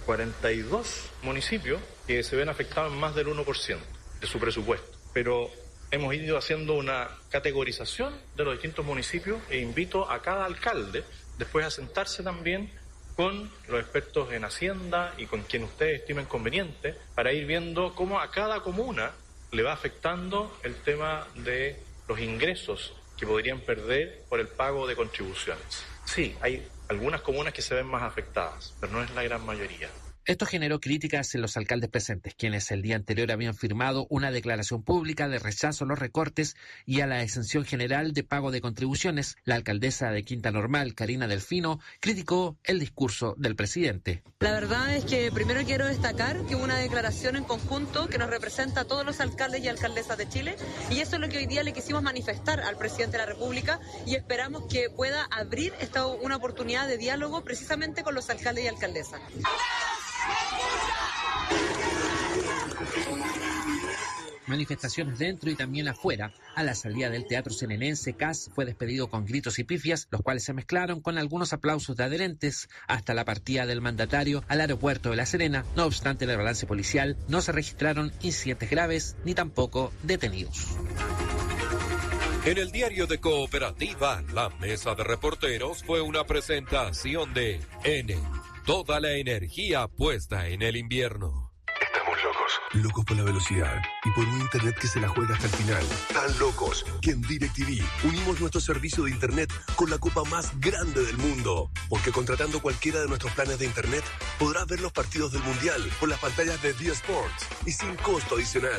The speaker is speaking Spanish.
42 municipios que se ven afectados en más del 1% de su presupuesto. Pero hemos ido haciendo una categorización de los distintos municipios e invito a cada alcalde después a sentarse también con los expertos en Hacienda y con quien ustedes estimen conveniente para ir viendo cómo a cada comuna le va afectando el tema de los ingresos que podrían perder por el pago de contribuciones. Sí, hay algunas comunas que se ven más afectadas, pero no es la gran mayoría. Esto generó críticas en los alcaldes presentes, quienes el día anterior habían firmado una declaración pública de rechazo a los recortes y a la exención general de pago de contribuciones. La alcaldesa de Quinta Normal, Karina Delfino, criticó el discurso del presidente. La verdad es que primero quiero destacar que hubo una declaración en conjunto que nos representa a todos los alcaldes y alcaldesas de Chile, y eso es lo que hoy día le quisimos manifestar al presidente de la República, y esperamos que pueda abrir una oportunidad de diálogo precisamente con los alcaldes y alcaldesas. Manifestaciones dentro y también afuera. A la salida del Teatro Senenense, Kast fue despedido con gritos y pifias, los cuales se mezclaron con algunos aplausos de adherentes hasta la partida del mandatario al aeropuerto de La Serena. No obstante, en el balance policial no se registraron incidentes graves ni tampoco detenidos. En el diario de Cooperativa, la mesa de reporteros fue una presentación de Enel. Toda la energía puesta en el invierno. Estamos locos. Locos por la velocidad y por un internet que se la juega hasta el final. Tan locos que en DirecTV unimos nuestro servicio de internet con la copa más grande del mundo. Porque contratando cualquiera de nuestros planes de internet podrás ver los partidos del Mundial por las pantallas de D Sports y sin costo adicional.